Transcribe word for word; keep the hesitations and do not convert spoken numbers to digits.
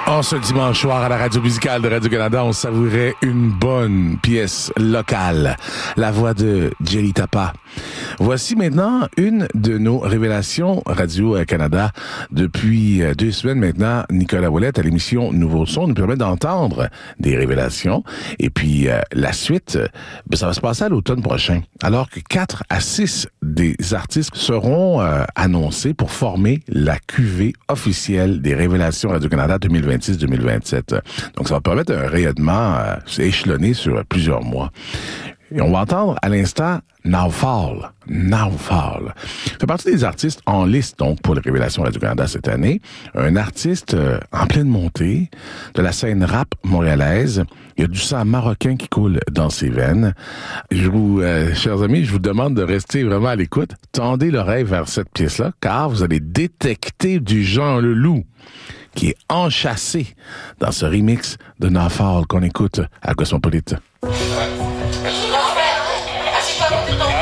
En ce dimanche soir à la radio musicale de Radio-Canada, on savourait une bonne pièce locale, la voix de Jelly Tapa. Voici maintenant une de nos révélations Radio-Canada. Depuis deux semaines maintenant, Nicolas Ouellette à l'émission Nouveau Son nous permet d'entendre des révélations. Et puis euh, la suite, ben, ça va se passer à l'automne prochain. Alors que quatre à six des artistes seront euh, annoncés pour former la cuvée officielle des révélations Radio-Canada deux mille vingt-six deux mille vingt-sept. Donc ça va permettre un rayonnement euh, échelonné sur plusieurs mois. Et on va entendre à l'instant Now Fall. Now Fall. Fait partie des artistes en liste, donc, pour les révélations Radio-Canada cette année. Un artiste euh, en pleine montée de la scène rap montréalaise. Il y a du sang marocain qui coule dans ses veines. Je vous, euh, chers amis, je vous demande de rester vraiment à l'écoute. Tendez l'oreille vers cette pièce-là, car vous allez détecter du Jean Leloup qui est enchâssé dans ce remix de Now Fall qu'on écoute à Cosmopolite. Assis-toi pour tout ton